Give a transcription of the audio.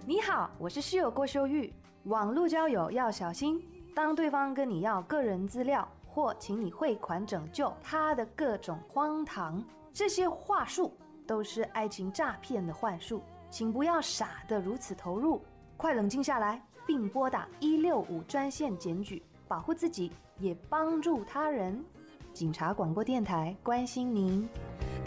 你好，我是室友郭秀玉。网络交友要小心，当对方跟你要个人资料或请你汇款拯救他的各种荒唐，这些话术都是爱情诈骗的幻术，请不要傻得如此投入，快冷静下来，并拨打165专线检举，保护自己也帮助他人。警察广播电台关心您。